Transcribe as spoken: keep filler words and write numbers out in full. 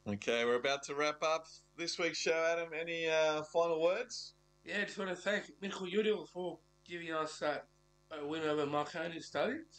Okay, we're about to wrap up this week's show, Adam. Any uh, final words? Yeah, just want to thank Michael Udall for giving us that uh, win over Marconi Study.